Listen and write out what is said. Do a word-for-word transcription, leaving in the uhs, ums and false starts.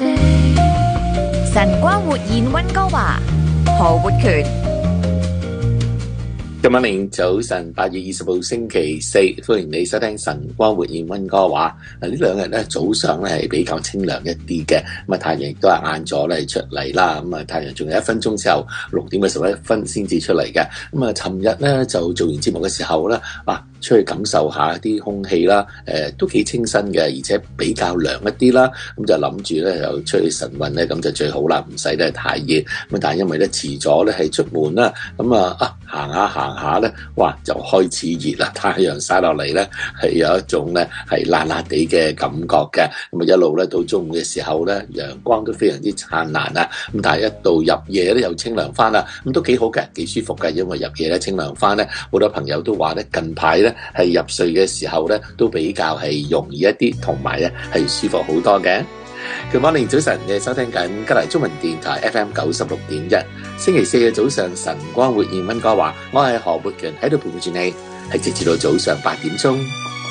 晨光活現溫哥華，何活權。 今晚零早晨，八月二十號星期四，歡迎你收聽晨光活現溫哥華。嗱，呢兩日咧早上咧係比較清涼一啲嘅，咁啊太陽亦都係晏咗咧出嚟啦。咁啊太陽仲有一分鐘之後六點嘅十一分先至出嚟嘅。咁啊，尋日咧就做完節目嘅時候咧，啊出去感受下啲空氣啦，誒都幾清新嘅，而且比較涼一啲啦。咁就諗住咧又出去晨運咧，咁就最好啦，唔使咧太熱。咁但係因為咧遲咗咧係出門啦，咁啊啊行下行下咧，哇就開始熱啦，太陽曬落嚟咧係有一種咧係辣辣地嘅感覺嘅。咁啊一路咧到中午嘅時候咧，陽光都非常之燦爛啊。咁但係一到入夜咧又清涼翻啦，咁都幾好嘅，幾舒服嘅。因為入夜咧清涼翻咧，好多朋友都話咧近排咧係入睡嘅時候咧都比較係容易一啲，同埋咧係舒服好多嘅。Good morning，早晨，你收聽緊吉黎中文電台 F M 九十六點一，星期四嘅早上晨光活現溫哥華，我係何活權喺度陪住你，係直至到早上八點鐘。